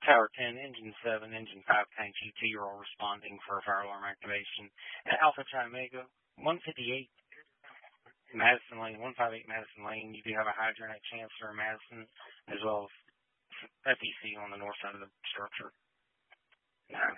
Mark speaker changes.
Speaker 1: Tower 10, Engine 7, Engine 5, Tank GT are all responding for a fire alarm activation. At Alpha Chi Omega, 158 Madison Lane, 158 Madison Lane, you do have a hydrant at Chancellor Madison, as well as FEC on the north side of the structure.